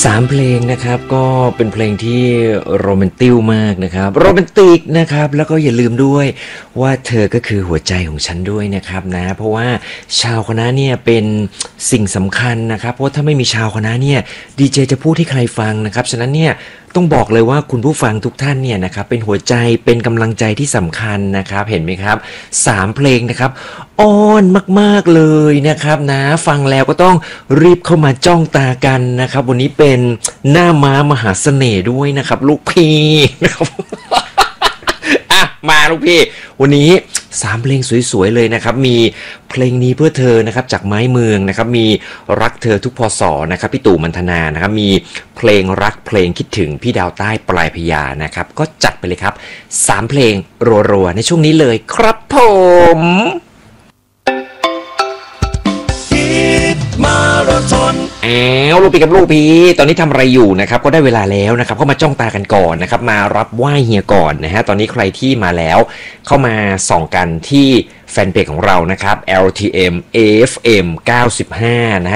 3เพลงนะครับก็เป็นเพลงที่โรแมนติกมากนะครับโรแมนติกนะครับแล้วก็อย่าลืมด้วยว่าเธอก็คือหัวใจของฉันด้วยนะครับนะเพราะว่าชาวคณะเนี่ยเป็นสิ่งสำคัญนะครับเพราะถ้าไม่มีชาวคณะเนี่ยดีเจจะพูดให้ใครฟังนะครับฉะนั้นเนี่ยต้องบอกเลยว่าคุณผู้ฟังทุกท่านเนี่ยนะครับเป็นหัวใจเป็นกำลังใจที่สำคัญนะครับเห็นไหมครับ3เพลงนะครับอ้อนมากๆเลยนะครับนะฟังแล้วก็ต้องรีบเข้ามาจ้องตากันนะครับวันนี้เป็นหน้าม้ามหาเสน่ห์ด้วยนะครับลูกพี่นะครับอ่ะมาลูกพี่วันนี้3เพลงสวยๆเลยนะครับมีเพลงนี้เพื่อเธอนะครับจากไม้เมืองนะครับมีรักเธอทุกพศนะครับพี่ตู่มันธนานะครับมีเพลงรักเพลงคิดถึงพี่ดาวใต้ปลายพญานะครับก็จัดไปเลยครับ3เพลงรัวๆในช่วงนี้เลยครับผมมาราธอนลูกพี่กับลูกพี่ตอนนี้ทำอะไรอยู่นะครับก็ได้เวลาแล้วนะครับเข้ามาจ้องตากันก่อนนะครับมารับไหว้เฮียก่อนนะฮะตอนนี้ใครที่มาแล้วเข้ามาส่องกันที่แฟนเพจของเรานะครับ LTM AFM 95นะฮะ